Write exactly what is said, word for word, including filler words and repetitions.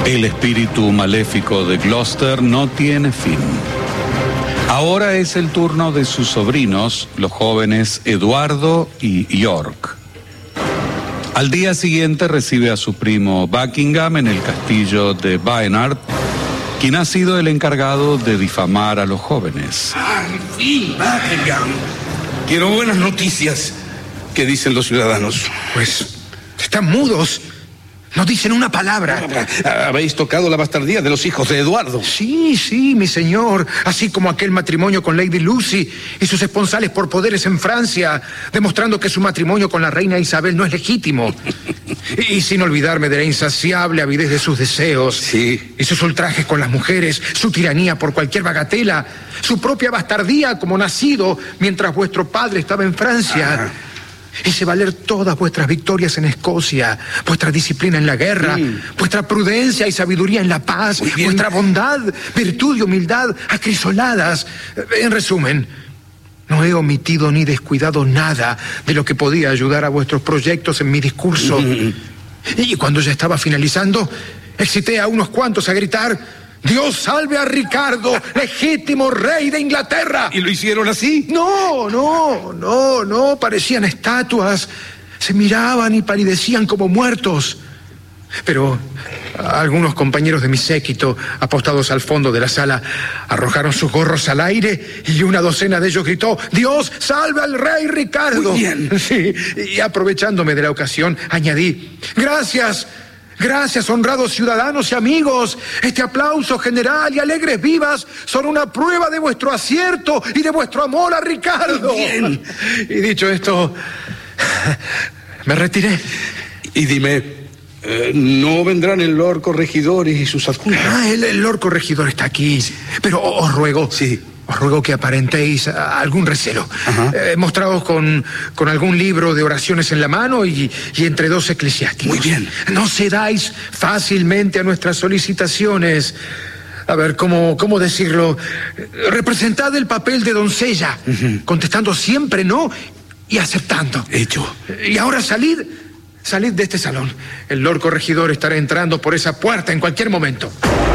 El espíritu maléfico de Gloucester no tiene fin. Ahora es el turno de sus sobrinos, los jóvenes Eduardo y York. Al día siguiente recibe a su primo Buckingham en el castillo de Baynard, quien ha sido el encargado de difamar a los jóvenes. ¡Al fin, Buckingham! Quiero buenas noticias. ¿Qué dicen los ciudadanos? Pues están mudos. No dicen una palabra. Habéis tocado la bastardía de los hijos de Eduardo. Sí, sí, mi señor. Así como aquel matrimonio con Lady Lucy y sus esponsales por poderes en Francia, demostrando que su matrimonio con la reina Isabel no es legítimo. Y sin olvidarme de la insaciable avidez de sus deseos. Sí. Y sus ultrajes con las mujeres, su tiranía por cualquier bagatela, su propia bastardía como nacido mientras vuestro padre estaba en Francia. Ajá. Hice valer todas vuestras victorias en Escocia, vuestra disciplina en la guerra, mm. vuestra prudencia y sabiduría en la paz, vuestra bondad, virtud y humildad acrisoladas. En resumen, no he omitido ni descuidado nada de lo que podía ayudar a vuestros proyectos en mi discurso. Mm. Y cuando ya estaba finalizando, excité a unos cuantos a gritar: ¡Dios salve a Ricardo, legítimo rey de Inglaterra! ¿Y lo hicieron así? No, no, no, no, parecían estatuas. Se miraban y palidecían como muertos. Pero algunos compañeros de mi séquito, apostados al fondo de la sala, arrojaron sus gorros al aire y una docena de ellos gritó: ¡Dios salve al rey Ricardo! Muy bien. Sí, y aprovechándome de la ocasión, añadí: ¡Gracias! Gracias, honrados ciudadanos y amigos. Este aplauso general y alegres vivas son una prueba de vuestro acierto y de vuestro amor a Ricardo. Bien. Y dicho esto, me retiré. Y dime, eh, ¿no vendrán el Lord Corregidor y sus adjuntos? Ah, el, el Lord Corregidor está aquí. Sí. Pero os ruego... Sí. Os ruego que aparentéis algún recelo. Eh, mostraos con, con algún libro de oraciones en la mano y, y entre dos eclesiásticos. Muy bien. No cedáis fácilmente a nuestras solicitaciones. A ver, ¿cómo, cómo decirlo? Representad el papel de doncella, uh-huh. contestando siempre no y aceptando. Hecho. Y ahora salid, salid de este salón. El Lord Corregidor estará entrando por esa puerta en cualquier momento.